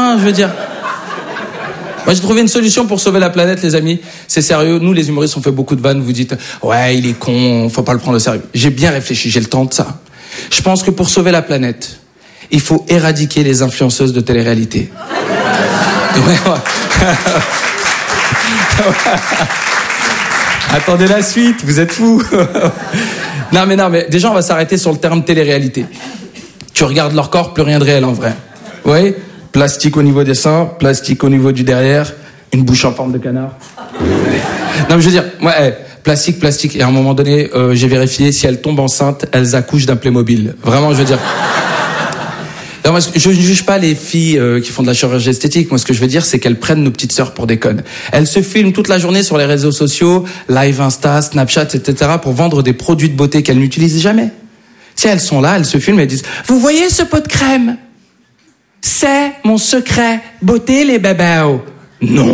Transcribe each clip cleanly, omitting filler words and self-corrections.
hein, je veux dire. Moi, j'ai trouvé une solution pour sauver la planète, les amis. C'est sérieux. Nous, les humoristes, on fait beaucoup de vannes. Vous dites, ouais, il est con, faut pas le prendre au sérieux. J'ai bien réfléchi, j'ai le temps de ça. Je pense que pour sauver la planète, il faut éradiquer les influenceuses de télé-réalité. Ouais. Attendez la suite, vous êtes fous. Non, mais déjà, on va s'arrêter sur le terme télé-réalité. Tu regardes leur corps, plus rien de réel en vrai. Oui, plastique au niveau des seins, plastique au niveau du derrière, une bouche en forme de canard. Non, mais je veux dire, ouais, plastique. Et à un moment donné, j'ai vérifié, si elles tombent enceintes, elles accouchent d'un Playmobil. Vraiment, je veux dire. Non, moi, je ne juge pas les filles qui font de la chirurgie esthétique. Moi, ce que je veux dire, c'est qu'elles prennent nos petites sœurs pour des connes. Elles se filment toute la journée sur les réseaux sociaux, live Insta, Snapchat, etc., pour vendre des produits de beauté qu'elles n'utilisent jamais. Si elles sont là, elles se filment et disent « Vous voyez ce pot de crème ? C'est mon secret beauté, les bébés. » Non.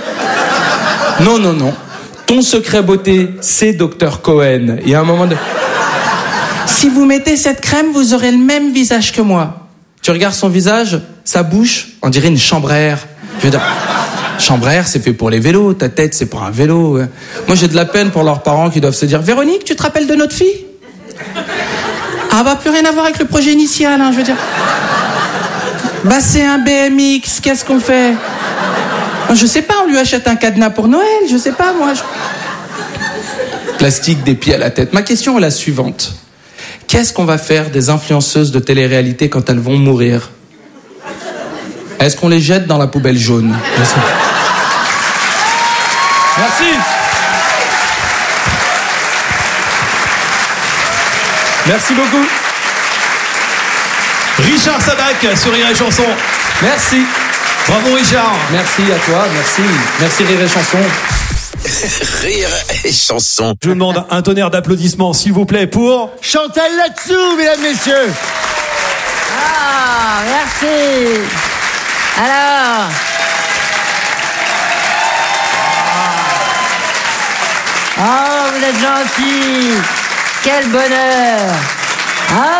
Non. Ton secret beauté, c'est Dr Cohen. Il y a un moment de... Si vous mettez cette crème, vous aurez le même visage que moi. Tu regardes son visage, sa bouche, on dirait une chambre à air. Je veux dire, chambre à air, c'est fait pour les vélos. Ta tête, c'est pour un vélo. Moi, j'ai de la peine pour leurs parents qui doivent se dire « Véronique, tu te rappelles de notre fille ?» Ah bah, plus rien à voir avec le projet initial, hein, je veux dire. Bah, c'est un BMX, qu'est-ce qu'on fait ? Je sais pas, on lui achète un cadenas pour Noël, je sais pas, moi. Plastique des pieds à la tête. Ma question est la suivante. Qu'est-ce qu'on va faire des influenceuses de télé-réalité quand elles vont mourir ? Est-ce qu'on les jette dans la poubelle jaune ? Merci. Merci beaucoup. Richard Sabac sur Rire et Chanson. Merci. Bravo Richard. Merci à toi, merci. Merci Rire et Chanson. Rire et Chanson. Je vous demande un tonnerre d'applaudissements, s'il vous plaît, pour Chantal Latsou, mesdames, messieurs. Ah, merci. Alors. Oh, vous êtes gentils. Quel bonheur. Hein ?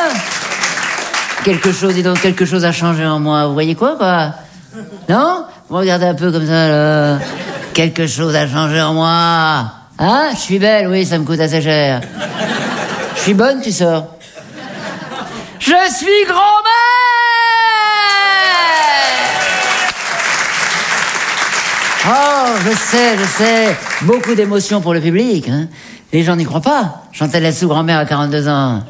Quelque chose a changé en moi. Vous voyez quoi ? Non ? Vous regardez un peu comme ça, là. Quelque chose a changé en moi. Hein ? Je suis belle, oui, ça me coûte assez cher. Je suis bonne, tu sors. Je suis grand-mère ! Oh, je sais. Beaucoup d'émotions pour le public, hein. Les gens n'y croient pas. Chantal Latsou, grand-mère à 42 ans.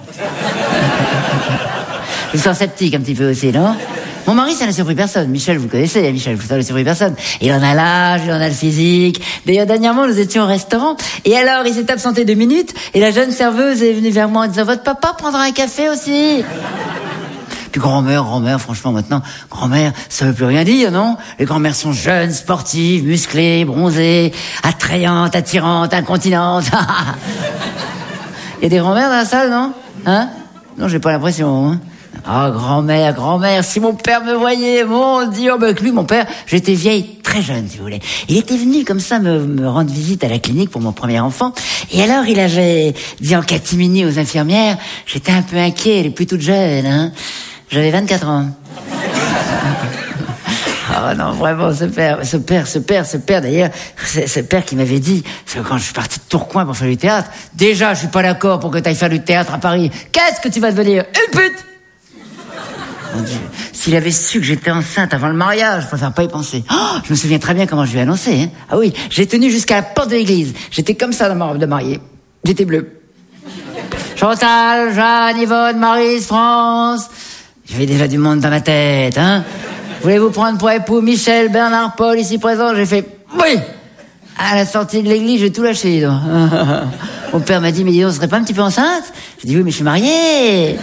Je suis sceptique un petit peu aussi, non ? Mon mari, ça n'a surpris personne. Michel, vous le connaissez, Michel, ça n'a surpris personne. Il en a l'âge, il en a le physique. D'ailleurs, dernièrement, nous étions au restaurant, et alors, il s'est absenté 2 minutes, et la jeune serveuse est venue vers moi en disant « Votre papa prendra un café aussi ?» Puis grand-mère, franchement, maintenant, grand-mère, ça veut plus rien dire, non ? Les grand-mères sont jeunes, sportives, musclées, bronzées, attrayantes, attirantes, incontinentes. Il y a des grand-mères dans la salle, non ? Hein ? Non, j'ai pas l'impression, hein. Ah, grand-mère, si mon père me voyait, mon Dieu, avec lui, mon père, j'étais vieille, très jeune, si vous voulez. Il était venu comme ça me rendre visite à la clinique pour mon premier enfant, et alors il avait dit en catimini aux infirmières, j'étais un peu inquiet, elle est plus toute jeune, hein. J'avais 24 ans. Oh non, vraiment, ce père, d'ailleurs, c'est ce père qui m'avait dit, c'est que quand je suis parti de Tourcoing pour faire du théâtre, déjà, je suis pas d'accord pour que t'ailles faire du théâtre à Paris. Qu'est-ce que tu vas devenir ? Une pute ! Mon Dieu, s'il avait su que j'étais enceinte avant le mariage, je préfère pas y penser. Oh, je me souviens très bien comment je lui ai annoncé, hein. Ah oui, j'ai tenu jusqu'à la porte de l'église. J'étais comme ça dans ma robe de mariée. J'étais bleue. Chantal, Jeanne, Yvonne, Maryse, France. J'avais déjà du monde dans ma tête, hein. Voulez-vous prendre pour époux Michel, Bernard, Paul, ici présent ? J'ai fait oui. À la sortie de l'église, j'ai tout lâché. Donc. Mon père m'a dit, mais dis donc, on serait pas un petit peu enceinte ? J'ai dit oui, mais je suis mariée.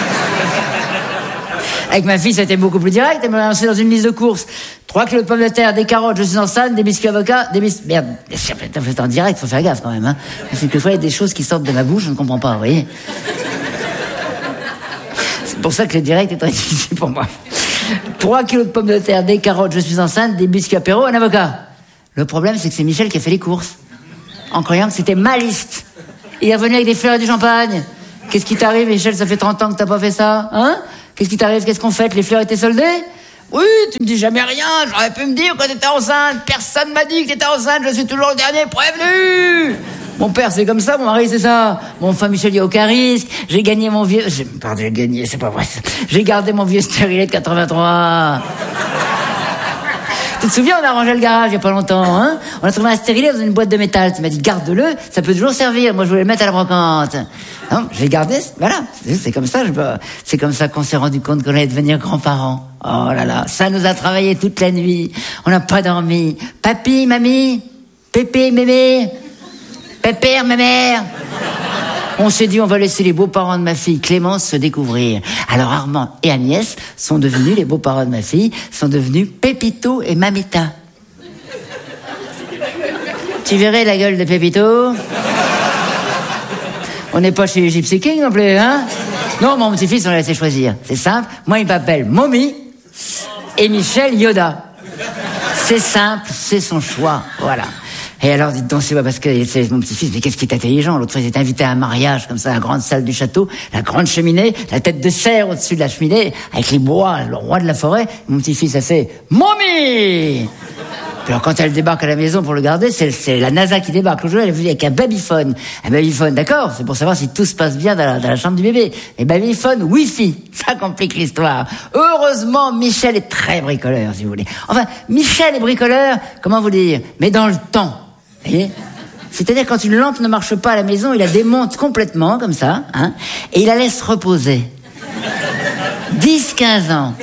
Avec ma fille, c'était beaucoup plus direct. Elle m'a lancé dans une liste de courses. 3 kilos de pommes de terre, des carottes, je suis enceinte, des biscuits avocats, Merde, c'est en direct, faut faire gaffe quand même, hein. Parce que des fois, il y a des choses qui sortent de ma bouche, je ne comprends pas, vous voyez. C'est pour ça que le direct est très difficile pour moi. 3 kilos de pommes de terre, des carottes, je suis enceinte, des biscuits apéro, un avocat. Le problème, c'est que c'est Michel qui a fait les courses. En croyant que c'était ma liste. Il est revenu avec des fleurs et du champagne. Qu'est-ce qui t'arrive, Michel? Ça fait 30 ans que t'as pas fait ça, hein? Qu'est-ce qui t'arrive? Qu'est-ce qu'on fête? Les fleurs étaient soldées? Oui, tu me dis jamais rien, j'aurais pu me dire que t'étais enceinte. Personne m'a dit que t'étais enceinte, je suis toujours le dernier prévenu. Mon père, c'est comme ça, mon mari, c'est ça. Mon femme Michel, il n'y a aucun risque. J'ai gagné mon vieux... Pardon, j'ai gagné, c'est pas vrai. J'ai gardé mon vieux stérilet de 83. Tu te souviens, on a rangé le garage il y a pas longtemps, hein? On a trouvé un stérilet dans une boîte de métal. Tu m'as dit, garde-le, ça peut toujours servir. Moi, je voulais le mettre à la brocante. Non, je l'ai gardé, voilà. C'est comme ça, c'est comme ça qu'on s'est rendu compte qu'on allait devenir grands-parents. Oh là là, ça nous a travaillé toute la nuit. On n'a pas dormi. Papy, mamie, pépé, mémé, pépère, ma mère. On s'est dit, on va laisser les beaux-parents de ma fille Clémence se découvrir. Alors Armand et Agnès sont devenus, les beaux-parents de ma fille, sont devenus Pépito et Mamita. Tu verrais la gueule de Pépito? On n'est pas chez les Gypsy King non plus, hein? Non, mon petit-fils, on l'a laissé choisir. C'est simple, moi il m'appelle Mommy et Michel Yoda. C'est simple, c'est son choix, voilà. Et alors, dites donc, c'est pas parce que c'est mon petit-fils, mais qu'est-ce qui est intelligent. L'autre fois, il était invité à un mariage, comme ça, à la grande salle du château, la grande cheminée, la tête de cerf au-dessus de la cheminée, avec les bois, le roi de la forêt. Mon petit-fils a fait « Mommy !» Puis alors, quand elle débarque à la maison pour le garder, c'est la NASA qui débarque. Le jour, elle est venue avec un babyphone. Un babyphone, d'accord, c'est pour savoir si tout se passe bien dans la chambre du bébé. Et babyphone, Wi-Fi. Ça complique l'histoire. Heureusement, Michel est très bricoleur, si vous voulez. Enfin, Michel est bricoleur, comment vous dire, mais dans le temps. Vous voyez ? C'est-à-dire quand une lampe ne marche pas à la maison, il la démonte complètement, comme ça, hein, et il la laisse reposer. 10-15 ans.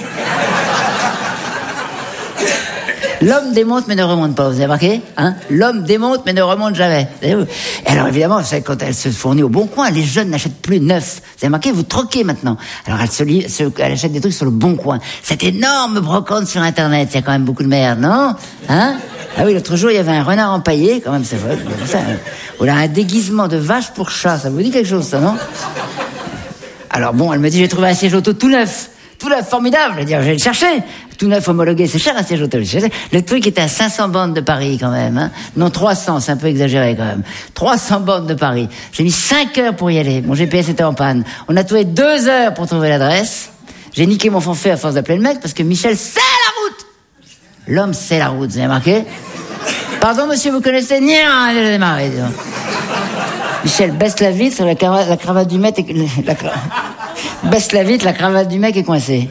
L'homme démonte mais ne remonte pas, vous avez remarqué, hein? L'homme démonte mais ne remonte jamais. Et alors évidemment, c'est quand elle se fournit au Bon Coin, les jeunes n'achètent plus neuf. Vous avez remarqué, vous troquez maintenant. Alors elle achète des trucs sur le Bon Coin. Cette énorme brocante sur Internet, il y a quand même beaucoup de merde, non? Hein? Ah oui, l'autre jour, il y avait un renard empaillé, quand même, c'est vrai. Ou là, un déguisement de vache pour chat, ça vous dit quelque chose, ça, non? Alors bon, elle me dit, j'ai trouvé un siège auto tout neuf, formidable. Je vais dire, je vais le chercher. Tout neuf homologué, c'est cher un siège auto. Le truc était à 500 bornes de Paris, quand même, hein. Non, 300, c'est un peu exagéré, quand même. 300 bornes de Paris. J'ai mis 5 heures pour y aller. Mon GPS était en panne. On a trouvé 2 heures pour trouver l'adresse. J'ai niqué mon forfait à force d'appeler le mec, parce que Michel sait la route. L'homme sait la route, vous avez remarqué? Pardon, monsieur, vous connaissez? Nia, je vais démarrer. Michel baisse la vitre, la cravate du mec baisse la vitre, la cravate du mec est coincée.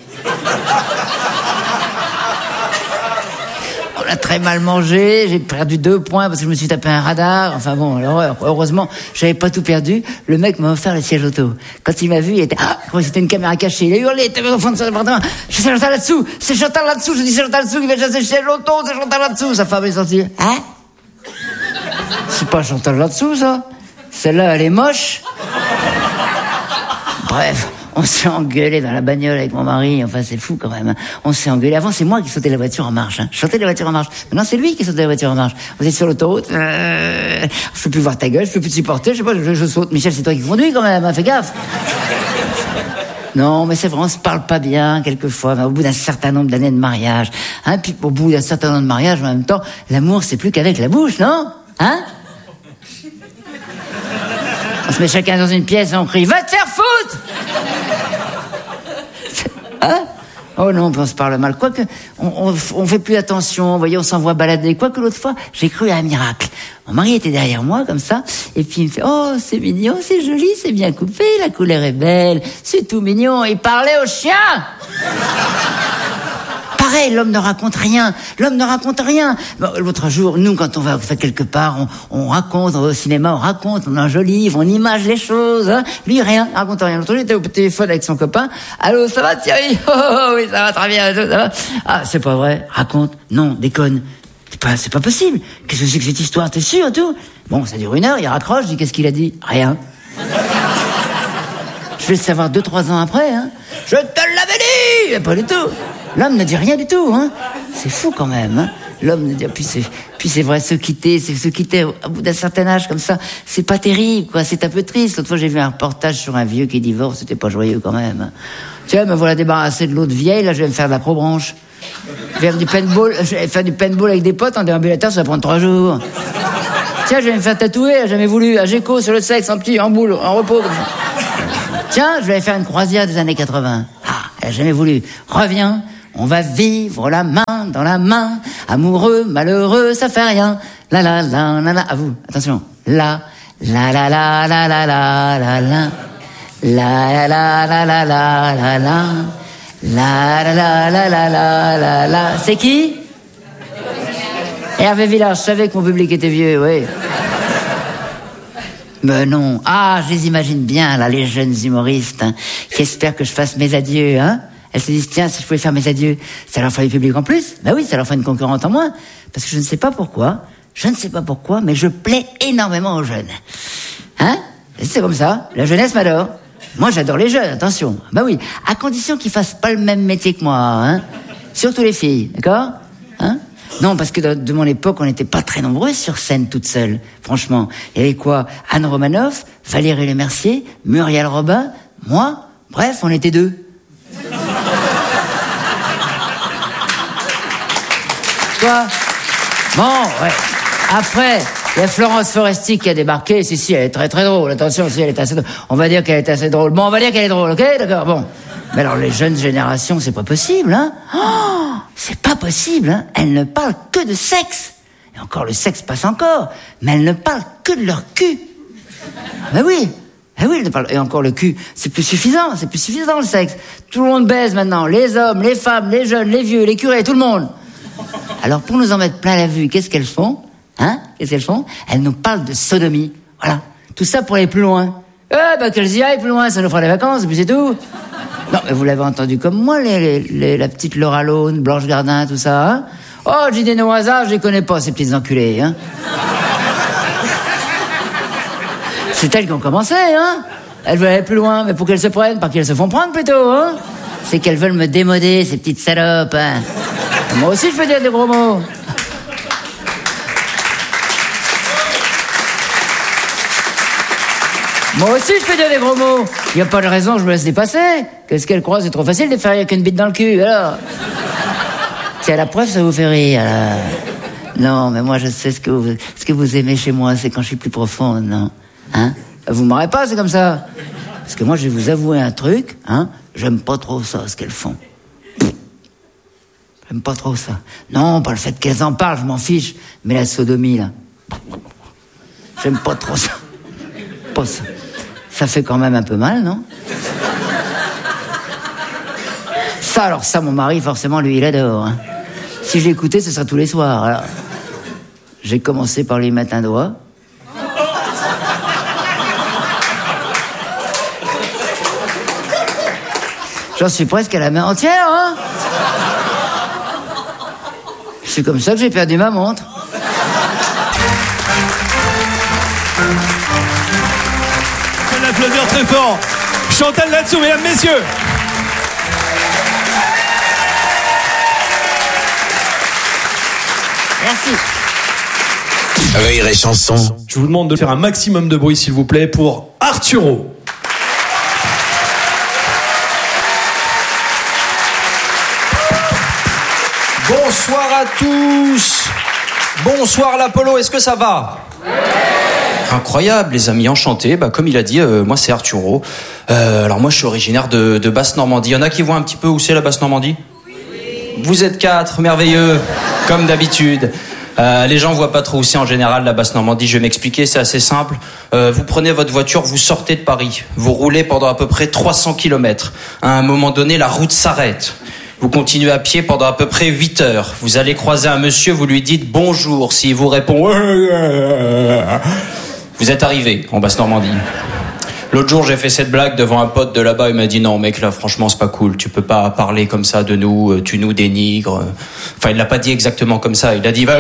On a très mal mangé, j'ai perdu 2 points parce que je me suis tapé un radar. Enfin bon, l'horreur. Heureusement, j'avais pas tout perdu. Le mec m'a offert le siège auto. Quand il m'a vu, il était c'était une caméra cachée. Il a hurlé, il était au fond de son appartement. C'est Chantal là-dessous, c'est Chantal là-dessous. Je dis c'est Chantal là-dessous qui vient chasser le siège auto, c'est Chantal là-dessous. Sa femme est sortie. Hein? C'est pas Chantal là-dessous, ça? Celle-là, elle est moche. Bref. On s'est engueulé dans la bagnole avec mon mari. Enfin, c'est fou quand même. On s'est engueulé. Avant, c'est moi qui sautais la voiture en marche. Hein. Je sautais la voiture en marche. Maintenant, c'est lui qui sautait la voiture en marche. Vous êtes sur l'autoroute. Je peux plus voir ta gueule. Je peux plus te supporter. Je sais pas, je saute. Michel, c'est toi qui conduis quand même. Hein. Fais gaffe. Non, mais c'est vrai, on se parle pas bien, quelquefois, mais au bout d'un certain nombre d'années de mariage. Hein, puis au bout d'un certain nombre de mariage, en même temps, l'amour, c'est plus qu'avec la bouche, non? Hein? On se met chacun dans une pièce et on crie « Va te faire foutre !» Hein? Oh non, on se parle mal. Quoique, on fait plus attention, vous voyez, on s'envoie balader. Quoique l'autre fois, j'ai cru à un miracle. Mon mari était derrière moi, comme ça, et puis il me fait « Oh, c'est mignon, c'est joli, c'est bien coupé, la couleur est belle, c'est tout mignon. » Il parlait au chien. Pareil, l'homme ne raconte rien. L'autre jour, nous, quand on va quelque part, on raconte, on va au cinéma, on raconte, on enjolive, on image les choses. Hein. Lui, rien, il raconte rien. L'autre jour, il était au téléphone avec son copain. Allô, ça va, Thierry? Oh, oui, ça va très bien, ça va. Ah, c'est pas vrai. Raconte. Non, déconne. C'est pas possible. Qu'est-ce que c'est que cette histoire? T'es sûr, tout? Bon, ça dure 1 heure, il raccroche, je dis, qu'est-ce qu'il a dit? Rien. Je vais le savoir 2-3 ans après, hein. Je te l'avais dit! Pas du tout. L'homme ne dit rien du tout, hein. C'est fou quand même, hein. L'homme ne dit, puis c'est vrai, se quitter au bout d'un certain âge comme ça, c'est pas terrible, quoi. C'est un peu triste. L'autre fois, j'ai vu un reportage sur un vieux qui divorce, c'était pas joyeux quand même. Tiens, me voilà débarrassé de l'autre vieille, là, je vais me faire de la probranche. Je vais faire du paintball avec des potes en déambulateur, ça va prendre 3 jours. Tiens, je vais me faire tatouer, j'ai jamais voulu, à Géco, sur le sexe, en boule, en repos, comme ça. Tiens, je vais aller faire une croisière des années 80. Ah, elle a jamais voulu. Reviens, On va vivre la main dans la main. Amoureux, malheureux, ça fait rien. La la la la la. À vous, attention. La la la la la la la la la. La la la la la la la la. La la la la la la la la. C'est qui? Hervé Villard, je savais que mon public était vieux, oui. Mais non. Ah, je les imagine bien, là, les jeunes humoristes, hein, qui espèrent que je fasse mes adieux, hein. Elles se disent, tiens, si je pouvais faire mes adieux, ça leur ferait du public en plus. Ben oui, ça leur ferait une concurrente en moins. Parce que je ne sais pas pourquoi, mais je plais énormément aux jeunes. Hein? C'est comme ça. La jeunesse m'adore. Moi, j'adore les jeunes, attention. Ben oui, à condition qu'ils fassent pas le même métier que moi, hein. Surtout les filles, d'accord? Hein? Non, parce que de mon époque, on n'était pas très nombreux sur scène toute seule. Franchement, il y avait quoi? Anne Romanoff, Valérie Lemercier, Muriel Robin, moi. Bref, on était 2. Quoi? Bon, ouais. Après, il y a Florence Foresti qui a débarqué. Si, elle est très très drôle. Attention, si elle est assez drôle. On va dire qu'elle est assez drôle. Bon, on va dire qu'elle est drôle, ok? D'accord, bon. Mais alors, les jeunes générations, c'est pas possible, hein? Oh, c'est pas possible, hein? Elles ne parlent que de sexe. Et encore, le sexe passe encore. Mais elles ne parlent que de leur cul. Ben oui. Eh oui, et encore le cul, c'est plus suffisant le sexe. Tout le monde baise maintenant, les hommes, les femmes, les jeunes, les vieux, les curés, tout le monde. Alors pour nous en mettre plein la vue, qu'est-ce qu'elles font? Hein? Qu'est-ce qu'elles font? Elles nous parlent de sodomie. Voilà. Tout ça pour aller plus loin. Qu'elles y aillent plus loin, ça nous fera des vacances, et puis c'est tout. Non, mais vous l'avez entendu comme moi, la petite Laura Lone, Blanche Gardin, tout ça, hein? Oh, j'ai des noms au hasard, je les connais pas, ces petites enculées, hein? C'est elles qui ont commencé, hein? Elles veulent aller plus loin, mais pour qu'elles se prennent, par qu'elles se font prendre plutôt, hein? C'est qu'elles veulent me démoder, ces petites salopes, hein? Moi aussi, je peux dire des gros mots. Moi aussi, je peux dire des gros mots. Il n'y a pas de raison que je me laisse dépasser. Qu'est-ce qu'elles croient? C'est trop facile de faire rire qu'une bite dans le cul, alors. C'est à la preuve, ça vous fait rire, alors. Non, mais moi, je sais ce que vous aimez chez moi, c'est quand je suis plus profonde, non? Hein? Vous m'aurez pas, c'est comme ça. Parce que moi, je vais vous avouer un truc, hein? J'aime pas trop ça, ce qu'elles font. J'aime pas trop ça. Non, pas le fait qu'elles en parlent, je m'en fiche. Mais la sodomie, là. J'aime pas trop ça. Pas ça. Ça fait quand même un peu mal, non? Ça, alors ça, mon mari, forcément, lui, il adore, hein. Si je l'écoutais, ce sera tous les soirs, alors. J'ai commencé par lui mettre un doigt. J'en suis presque à la main entière, hein? C'est comme ça que j'ai perdu ma montre. On va applaudir très fort. Chantal là-dessous, mesdames, messieurs. Merci. Rire et chanson. Je vous demande de faire un maximum de bruit, s'il vous plaît, pour Arturo. Bonsoir à tous. Bonsoir l'Apollo, est-ce que ça va? Incroyable les amis, enchanté. Comme il a dit, moi c'est Arturo. Alors moi je suis originaire de Basse-Normandie. Il y en a qui voient un petit peu où c'est la Basse-Normandie? Vous êtes 4, merveilleux, comme d'habitude. Les gens voient pas trop où c'est en général la Basse-Normandie. Je vais m'expliquer, c'est assez simple. Vous prenez votre voiture, vous sortez de Paris. Vous roulez pendant à peu près 300 km. À un moment donné, la route s'arrête. Vous continuez à pied pendant à peu près 8 heures. Vous allez croiser un monsieur, vous lui dites bonjour. S'il vous répond, vous êtes arrivé en Basse-Normandie. L'autre jour, j'ai fait cette blague devant un pote de là-bas. Il m'a dit non, mec, là, franchement, c'est pas cool. Tu peux pas parler comme ça de nous. Tu nous dénigres. Enfin, il l'a pas dit exactement comme ça. Il a dit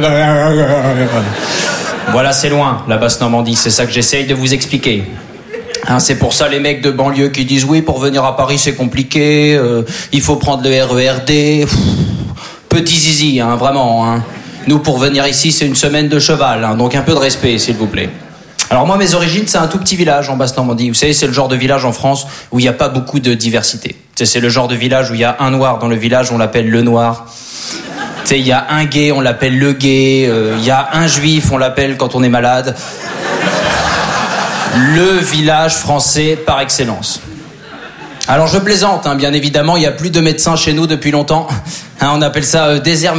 voilà, c'est loin, la Basse-Normandie. C'est ça que j'essaye de vous expliquer. Hein, c'est pour ça les mecs de banlieue qui disent oui, pour venir à Paris c'est compliqué, il faut prendre le RERD. Petit zizi, hein, vraiment. Hein. Nous pour venir ici c'est une semaine de cheval, hein, donc un peu de respect s'il vous plaît. Alors moi mes origines c'est un tout petit village en Basse-Normandie. Vous savez c'est le genre de village en France où il n'y a pas beaucoup de diversité. C'est le genre de village où il y a un noir dans le village, on l'appelle le noir. Il y a un gay, on l'appelle le gay. Il y a un juif, on l'appelle quand on est malade. Le village français par excellence. Alors je plaisante, hein, bien évidemment, il n'y a plus de médecins chez nous depuis longtemps. Hein, on appelle ça désert